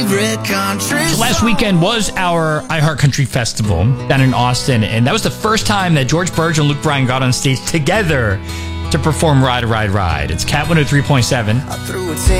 favorite country. So last weekend was our iHeart Country Festival down in Austin, and that was the first time that George Burge and Luke Bryan got on stage together to perform Ride, Ride, Ride. It's Cat 103.7. I threw a